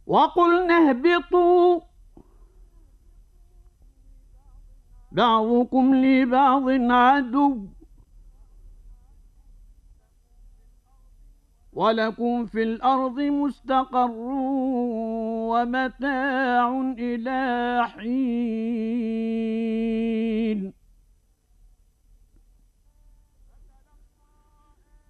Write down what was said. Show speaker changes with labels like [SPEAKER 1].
[SPEAKER 1] وقلنا اهبطوا بعضكم لبعض عدو ولكم في الأرض مستقر ومتاع إلى حين.